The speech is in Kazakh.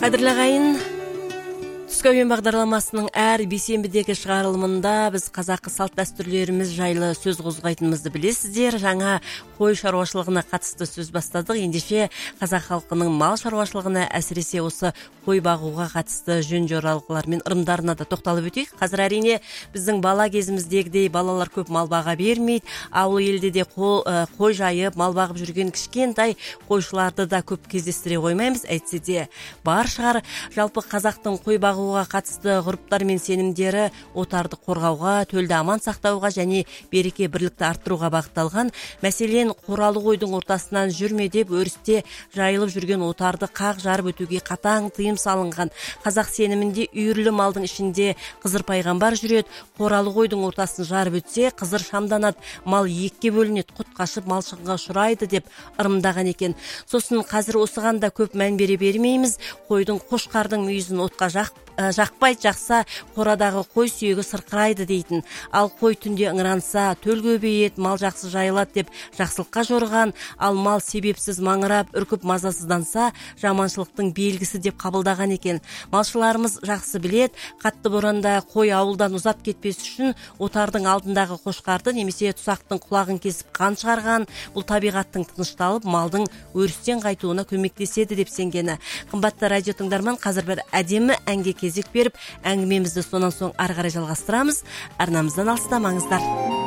Қадірлі ағайын, түскі әуен бағдарламасының әр бейсенбідегі шығарылымында біз қазақы салт дәстүрлеріміз жайлы сөз қозғайтынымызды білесіздер. Жаңа қой шаруашылығына қатысты сөз бастадық. Ендеше қазақ халқының мал шаруашылығына, әсіресе осы қой бағуға қатысты жөн жоралғылар мен ырымдарына да тоқталып өтейік. Қазір әрине біздің бала кезіміздегідей балалар көп мал баға бермейді. Ауыл елде де қой жайып, мал бағып жүрген кішкентай қойшыларды да көп кездестіре қоймаймыз. Әйтсе де бар шығар. Жалпы қазақтың қой бағуға қатысты ғұрыптар мен сенімдері отарды қорғауға, төлді аман сақтауға және береке бірлікті арттыруға бағытталған. Мәселен, қоралы қойдың ортасынан жүрме деп өрісте жайылып жүрген отарды қақ жарып өтуге қатаң тыйым салынған. Қазақ сенімінде үйірлі малдың ішінде Қызыр пайғамбар жүреді. Қоралы қойдың ортасын жарып өтсе, Қызыр шамданады, мал екіге бөлінеді, құт қашып малшынға ұшырайды деп ырымдаған екен. Сосын қазір осыған да көп мән бере бермейміз. Қойдың қошқардың мүйізін отқа жақпайды, жақса қорадағы қой сүйегі сырқырайды дейтін. Ал қой түнде ыңыранса, төл көбейеді, мал жақсы жайылады деп жақсылыққа жорған. Ал мал себепсіз маңырап, үркіп мазасызданса, жаманшылықтың белгісі деп қабылдаған екен. Малшыларымыз жақсы білет, қатты боранда қой ауылдан ұзап кетпес үшін отардың алдындағы қошқарды немесе тұсақтың құлағын кесіп қан шығарған. Бұл табиғаттың тынышталып, малдың өрістен қайтуына көмектеседі деп сенгені. Қымбатты радио тыңдарман, қазір бір әдемі әнге кезек беріп, әңгімемізді сонан соң ары қарай жалғастырамыз. Арнамыздан алыстамаңыздар.